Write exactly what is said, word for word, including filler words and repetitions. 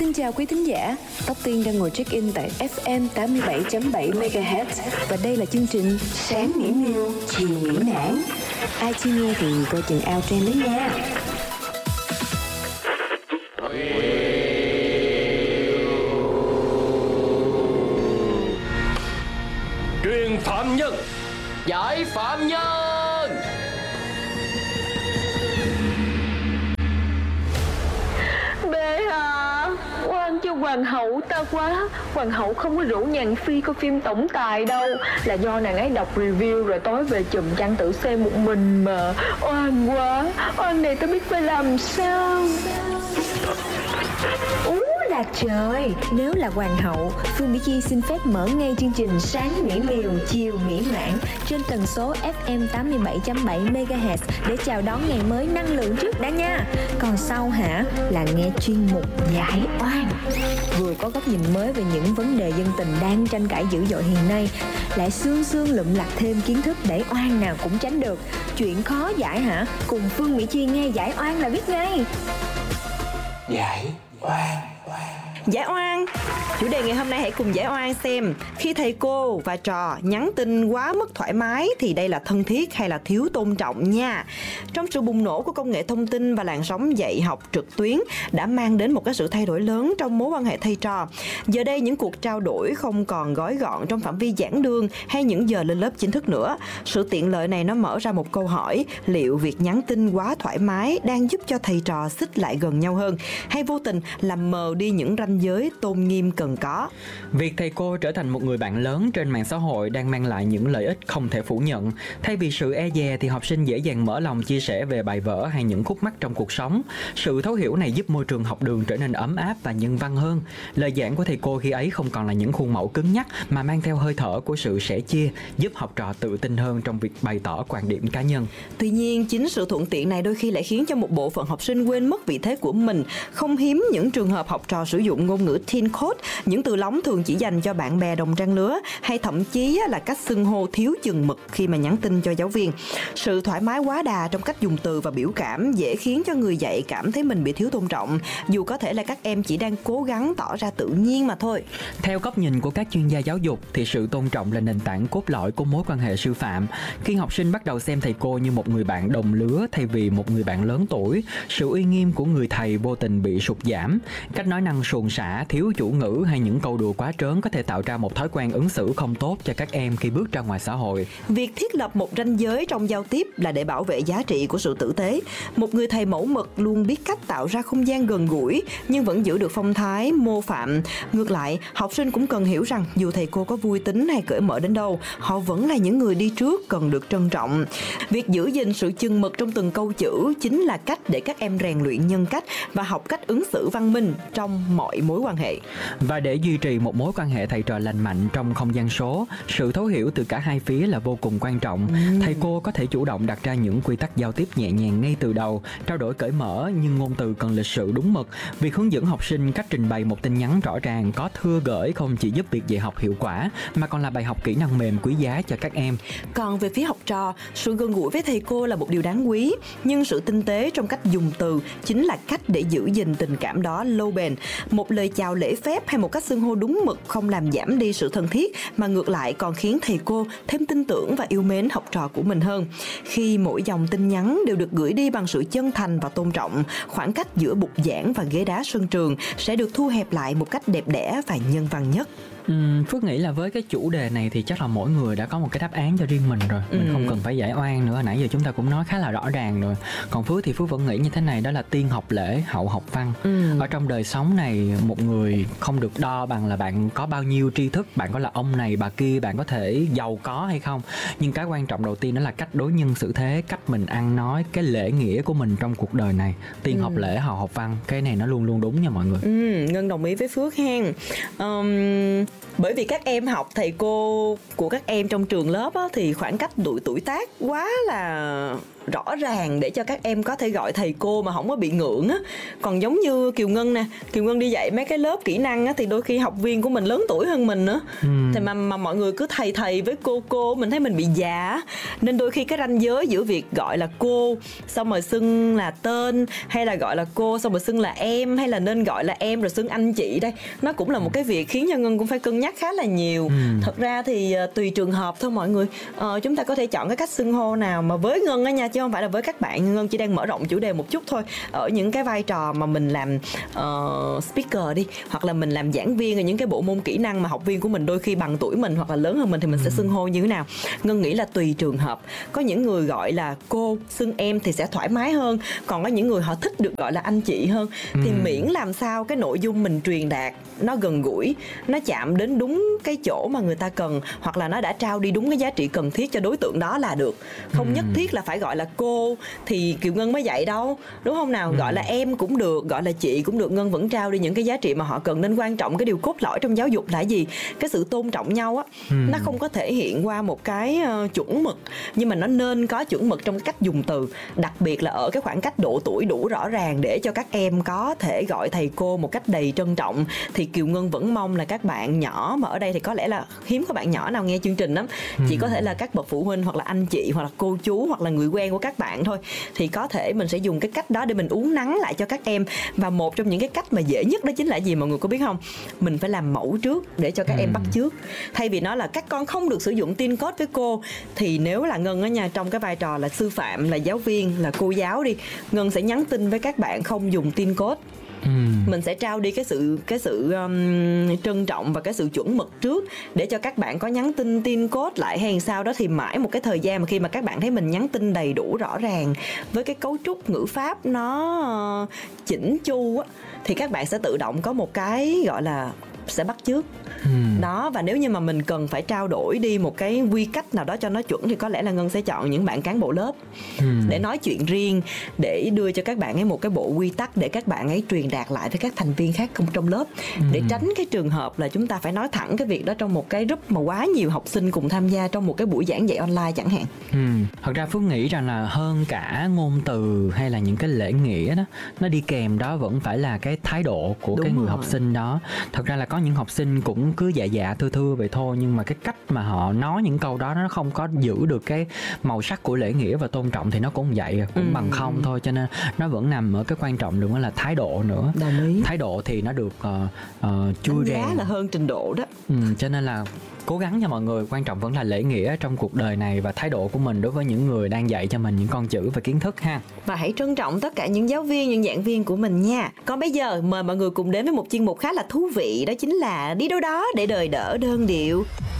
Xin chào quý thính giả, Tóc Tiên đang ngồi check-in tại ép em tám mươi bảy chấm bảy MHz và đây là chương trình Sáng Mỹ Miều, Chiều Mỹ Nản. Ai chưa nghe thì coi chừng out trend đấy nha. Truyền phạm nhân, giải phạm nhân. Bệ hạ, oan cho hoàng hậu ta quá. Hoàng hậu không có rủ nhàn phi coi phim tổng tài đâu, là do nàng ấy đọc review rồi tối về chùm chăn tự xem một mình mà. Oan quá, oan này ta biết phải làm sao. Úi là trời, nếu là hoàng hậu, Phương Mỹ Chi xin phép mở ngay chương trình Sáng Mỹ Miều, Chiều Mỹ Mãn trên tần số ép em tám mươi bảy chấm bảy MHz để chào đón ngày mới năng lượng trước đã nha. Còn sau hả, là nghe chuyên mục Giải Oan, vừa có góc nhìn mới về những vấn đề dân tình đang tranh cãi dữ dội hiện nay, lại xương xương lụm lặt thêm kiến thức để oan nào cũng tránh được. Chuyện khó giải hả, cùng Phương Mỹ Chi nghe Giải Oan là biết ngay. Giải oan. Giải oan. Chủ đề ngày hôm nay hãy cùng giải oan xem khi thầy cô và trò nhắn tin quá mức thoải mái thì đây là thân thiết hay là thiếu tôn trọng nha. Trong sự bùng nổ của công nghệ thông tin và làn sóng dạy học trực tuyến đã mang đến một cái sự thay đổi lớn trong mối quan hệ thầy trò. Giờ đây những cuộc trao đổi không còn gói gọn trong phạm vi giảng đường hay những giờ lên lớp chính thức nữa. Sự tiện lợi này nó mở ra một câu hỏi: liệu việc nhắn tin quá thoải mái đang giúp cho thầy trò xích lại gần nhau hơn, hay vô tình làm mờ đi những ranh giới tôn nghiêm cần có? Việc thầy cô trở thành một người bạn lớn trên mạng xã hội đang mang lại những lợi ích không thể phủ nhận. Thay vì sự e dè thì học sinh dễ dàng mở lòng chia sẻ về bài vở hay những khúc mắc trong cuộc sống. Sự thấu hiểu này giúp môi trường học đường trở nên ấm áp và nhân văn hơn. Lời giảng của thầy cô khi ấy không còn là những khuôn mẫu cứng nhắc mà mang theo hơi thở của sự sẻ chia, giúp học trò tự tin hơn trong việc bày tỏ quan điểm cá nhân. Tuy nhiên, chính sự thuận tiện này đôi khi lại khiến cho một bộ phận học sinh quên mất vị thế của mình. Không hiếm những trường hợp học trò sử dụng ngôn ngữ teen code, những từ lóng thường chỉ dành cho bạn bè đồng trang lứa, hay thậm chí là cách xưng hô thiếu chừng mực khi mà nhắn tin cho giáo viên. Sự thoải mái quá đà trong cách dùng từ và biểu cảm dễ khiến cho người dạy cảm thấy mình bị thiếu tôn trọng, dù có thể là các em chỉ đang cố gắng tỏ ra tự nhiên mà thôi. Theo góc nhìn của các chuyên gia giáo dục thì sự tôn trọng là nền tảng cốt lõi của mối quan hệ sư phạm. Khi học sinh bắt đầu xem thầy cô như một người bạn đồng lứa thay vì một người bạn lớn tuổi, sự uy nghiêm của người thầy vô tình bị sụt giảm. Cách nói năng suồng sã, thiếu chủ ngữ hay những câu đùa quá trớn có thể tạo ra một thói quen ứng xử không tốt cho các em khi bước ra ngoài xã hội. Việc thiết lập một ranh giới trong giao tiếp là để bảo vệ giá trị của sự tử tế. Một người thầy mẫu mực luôn biết cách tạo ra không gian gần gũi nhưng vẫn giữ được phong thái mô phạm. Ngược lại, học sinh cũng cần hiểu rằng dù thầy cô có vui tính hay cởi mở đến đâu, họ vẫn là những người đi trước cần được trân trọng. Việc giữ gìn sự chừng mực trong từng câu chữ chính là cách để các em rèn luyện nhân cách và học cách ứng xử văn minh trong mọi mối quan hệ. Và để duy trì một mối quan hệ thầy trò lành mạnh trong không gian số, sự thấu hiểu từ cả hai phía là vô cùng quan trọng. Ừ. Thầy cô có thể chủ động đặt ra những quy tắc giao tiếp nhẹ nhàng ngay từ đầu, trao đổi cởi mở nhưng ngôn từ cần lịch sự đúng mực. Việc hướng dẫn học sinh cách trình bày một tin nhắn rõ ràng, có thưa gửi không chỉ giúp việc dạy học hiệu quả mà còn là bài học kỹ năng mềm quý giá cho các em. Còn về phía học trò, sự gần gũi với thầy cô là một điều đáng quý, nhưng sự tinh tế trong cách dùng từ chính là cách để giữ gìn tình cảm đó lâu bền. Một lời chào lễ phép hay một cách xưng hô đúng mực không làm giảm đi sự thân thiết, mà ngược lại còn khiến thầy cô thêm tin tưởng và yêu mến học trò của mình hơn. Khi mỗi dòng tin nhắn đều được gửi đi bằng sự chân thành và tôn trọng, khoảng cách giữa bục giảng và ghế đá sân trường sẽ được thu hẹp lại một cách đẹp đẽ và nhân văn nhất. Uhm, Phước nghĩ là với cái chủ đề này thì chắc là mỗi người đã có một cái đáp án cho riêng mình rồi. Mình ừ. không cần phải giải oan nữa. Nãy giờ chúng ta cũng nói khá là rõ ràng rồi. Còn Phước thì Phước vẫn nghĩ như thế này, đó là tiên học lễ, hậu học văn. ừ. Ở trong đời sống này, một người không được đo bằng là bạn có bao nhiêu tri thức, bạn có là ông này bà kia, bạn có thể giàu có hay không. Nhưng cái quan trọng đầu tiên đó là cách đối nhân xử thế, cách mình ăn nói, cái lễ nghĩa của mình trong cuộc đời này. Tiên ừ. học lễ, hậu học văn, cái này nó luôn luôn đúng nha mọi người. ừ, Ngân đồng ý với Phước hen. um... Bởi vì các em học thầy cô của các em trong trường lớp á, thì khoảng cách tuổi tuổi tác quá là rõ ràng để cho các em có thể gọi thầy cô mà không có bị ngượng á. Còn giống như Kiều Ngân nè, Kiều Ngân đi dạy mấy cái lớp kỹ năng á, thì đôi khi học viên của mình lớn tuổi hơn mình nữa. ừ. Thì mà, mà mọi người cứ thầy thầy với cô cô, mình thấy mình bị già. Nên đôi khi cái ranh giới giữa việc gọi là cô xong rồi xưng là tên, hay là gọi là cô xong rồi xưng là em, hay là nên gọi là em rồi xưng anh chị đây, nó cũng là một cái việc khiến cho Ngân cũng phải cân nhắc khá là nhiều. ừ. Thật ra thì uh, tùy trường hợp thôi mọi người. uh, Chúng ta có thể chọn cái cách xưng hô nào mà với Ngân á nha, chứ không phải là với các bạn. Ngân chỉ đang mở rộng chủ đề một chút thôi. Ở những cái vai trò mà mình làm uh, speaker đi, hoặc là mình làm giảng viên ở những cái bộ môn kỹ năng mà học viên của mình đôi khi bằng tuổi mình hoặc là lớn hơn mình, thì mình ừ. sẽ xưng hô như thế nào. Ngân nghĩ là tùy trường hợp. Có những người gọi là cô, xưng em thì sẽ thoải mái hơn. Còn có những người họ thích được gọi là anh chị hơn. ừ. Thì miễn làm sao cái nội dung mình truyền đạt nó gần gũi, nó chạm đến đúng cái chỗ mà người ta cần, hoặc là nó đã trao đi đúng cái giá trị cần thiết cho đối tượng đó là được. Không ừ. nhất thiết là phải gọi là cô thì Kiều Ngân mới dạy đâu, đúng không nào? ừ. Gọi là em cũng được, gọi là chị cũng được. Ngân vẫn trao đi những cái giá trị mà họ cần. Nên quan trọng cái điều cốt lõi trong giáo dục là gì? Cái sự tôn trọng nhau á. ừ. Nó không có thể hiện qua một cái uh, chuẩn mực, nhưng mà nó nên có chuẩn mực trong cái cách dùng từ, đặc biệt là ở cái khoảng cách độ tuổi đủ rõ ràng để cho các em có thể gọi thầy cô một cách đầy trân trọng. Thì Kiều Ngân vẫn mong là các bạn nhỏ, mà ở đây thì có lẽ là hiếm có bạn nhỏ nào nghe chương trình lắm, ừ. chỉ có thể là các bậc phụ huynh hoặc là anh chị hoặc là cô chú hoặc là người quen của các bạn thôi, thì có thể mình sẽ dùng cái cách đó để mình uốn nắn lại cho các em. Và một trong những cái cách mà dễ nhất đó chính là gì mọi người có biết không? Mình phải làm mẫu trước để cho các ừ. em bắt chước. Thay vì nói là các con không được sử dụng tin code với cô, thì nếu là Ngân ở nhà trong cái vai trò là sư phạm, là giáo viên, là cô giáo đi, Ngân sẽ nhắn tin với các bạn không dùng tin code. Ừ. Mình sẽ trao đi cái sự cái sự um, trân trọng và cái sự chuẩn mực trước, để cho các bạn có nhắn tin tin code lại hay sao đó, thì mãi một cái thời gian mà khi mà các bạn thấy mình nhắn tin đầy đủ rõ ràng với cái cấu trúc ngữ pháp nó uh, chỉnh chu á, thì các bạn sẽ tự động có một cái gọi là sẽ bắt chước. ừ. Đó, và nếu như mà mình cần phải trao đổi đi một cái quy cách nào đó cho nó chuẩn, thì có lẽ là Ngân sẽ chọn những bạn cán bộ lớp ừ. để nói chuyện riêng, để đưa cho các bạn ấy một cái bộ quy tắc để các bạn ấy truyền đạt lại với các thành viên khác trong lớp, ừ. để tránh cái trường hợp là chúng ta phải nói thẳng cái việc đó trong một cái group mà quá nhiều học sinh cùng tham gia trong một cái buổi giảng dạy online chẳng hạn. ừ. Thật ra Phước nghĩ rằng là hơn cả ngôn từ hay là những cái lễ nghĩa đó, nó đi kèm đó vẫn phải là cái thái độ của Đúng cái người rồi. học sinh đó. Thật ra là có những học sinh cũng cứ dạ dạ thưa thưa vậy thôi, nhưng mà cái cách mà họ nói những câu đó nó không có giữ được cái màu sắc của lễ nghĩa và tôn trọng, thì nó cũng vậy, cũng ừ. bằng không thôi. Cho nên nó vẫn nằm ở cái quan trọng nữa là thái độ nữa. Đồng ý. Thái độ thì nó được uh, uh, chui rèn, giá là hơn trình độ đó. ừ, cho nên là cố gắng nha mọi người, quan trọng vẫn là lễ nghĩa trong cuộc đời này và thái độ của mình đối với những người đang dạy cho mình những con chữ và kiến thức ha. Và hãy trân trọng tất cả những giáo viên, những giảng viên của mình nha. Còn bây giờ mời mọi người cùng đến với một chuyên mục khá là thú vị, đó chính là Đi đâu đó để đời đỡ đơn điệu.